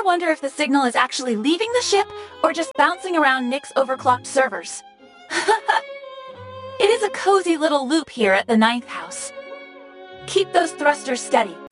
wonder if the signal is actually leaving the ship or just bouncing around Nick's overclocked servers. It is a cozy little loop here at the ninth house. Keep those thrusters steady.